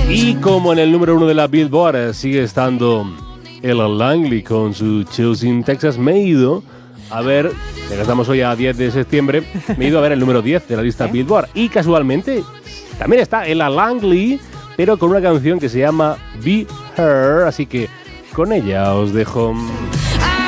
Y como en el número 1 de la Billboard sigue estando Ella Langley con su Chills in Texas, me he ido a ver, ya que estamos hoy a 10 de septiembre, me he ido a ver el número 10 de la lista Billboard. Y casualmente también está Ella Langley, pero con una canción que se llama Be Her, así que con ella os dejo.